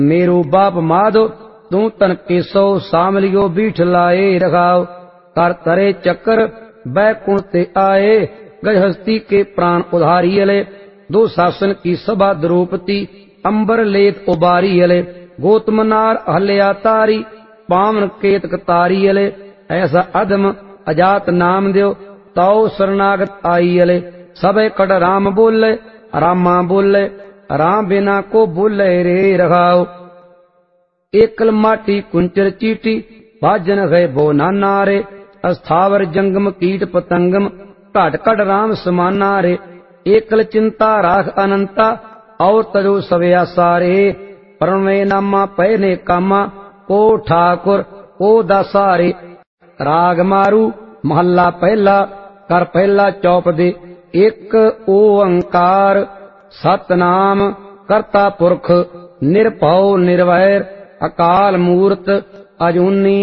मेरो बाप माधो तू तन केसो सामलियो बीठ लाए रखाओ कर तरे चक्कर बैकुंठ ते आए गजहस्ती के प्राण उधारी अले दो शासन की सभा द्रौपदी अंबर लेत उबारी अले गोतमनार हल्या तारी पावन केतक तारी अले ऐसा अधम अजात नाम द्यो ताओ शरणागत आई अले सबे कट राम बोले रामा बोले राम बिना को बोले रे रखाओ एकल माटी कुंचर चीटी भाजन है बो नाना रे अस्थावर जंगम कीट पतंगम घट घट राम समाना रे एकल चिंता राख अनंता और तजो सवया सारे प्रणवे नामा पहने कामा को ठाकुर को दासारे राग मारू महल्ला पहला कर पहला चौप दे एक ओंकार सतनाम करता पुरख निरभव निर्वैर अकाल मूर्त अजूनी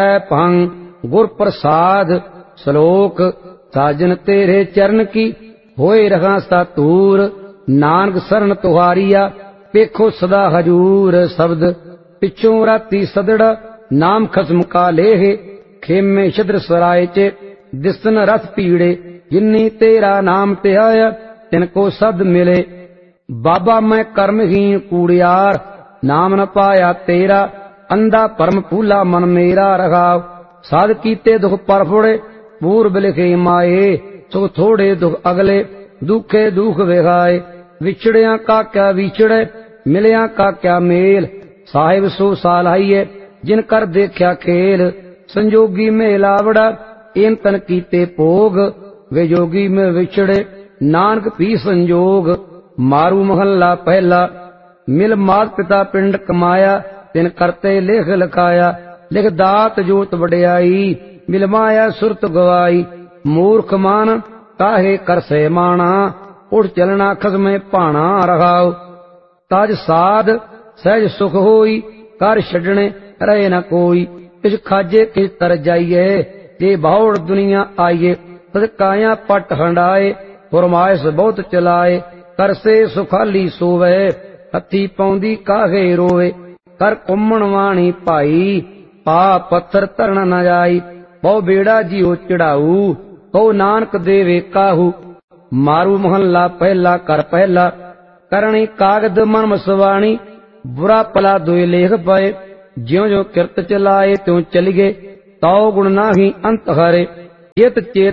सैभंग गुर प्रसाद श्लोक साजन तेरे चरण की होए रहा सातूर नानक शरण तुहारिया पेखो सदा हजूर शब्द पिछों राती सदड़ा नाम खसम का लेह खेमे छद्र सराय चे दिसन रथ पीड़े जिन्नी तेरा नाम ते आया तिनको सद मिले बाबा मैं कर्महीन कूड़ियार नाम न पाया तेरा अंधा परम फूला मन मेरा रखाव साध कीते दुख पर फोड़े पूर्व लिखे माए सुख थोड़े दुख अगले दुखे दुख विखाए विछड़िया का क्या विछड़े मिलिया का क्या मेल साहिब सो सालाइये जिन कर देखा खेल संजोगी में लावड़ा इन तन कीते भोग वे जोगी में विछड़े नानक पी संजोग मारू महल्ला पहला मिल मात पिता पिंड कमाया तिन करते लेख लिखाया लिख दात जोत वड्याई मिल माया सुरत गवाई मूर्ख मान काहे कर से माना उठ चलना खसमे पाना रखाओ ताज साध सहज सुख होई कर छड़ने रहे न कोई किस खाजे किस तर जाइए जे बाउड़ दुनिया आइए तद काया पट हंडाए फरमाइश बहुत चलाए कर से सुखाली सोवे हथी पौंदी काहे रोवे कर कुम्मण वाणी पाई पा पत्थर तरन न जाई बहु बेड़ा जियो चढ़ाऊ कहो नानक देवे काहू मारू महल्ला पहला कर पहला करणी कागद मन मसवाणी बुरा पला दुए लेख पाए ज्यो ज्यो किरत चलाए त्यों चलिगे ताओ गुण नाही अंत हरे चेत चेत